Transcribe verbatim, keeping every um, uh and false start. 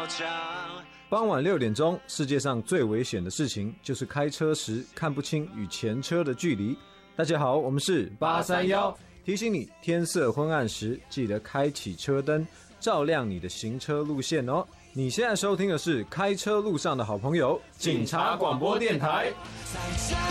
傍晚六点钟，世界上最危险的事情就是开车时看不清与前车的距离。大家好，我们是八三一，提醒你天色昏暗时记得开启车灯，照亮你的行车路线哦。你现在收听的是开车路上的好朋友警察广播电台。在这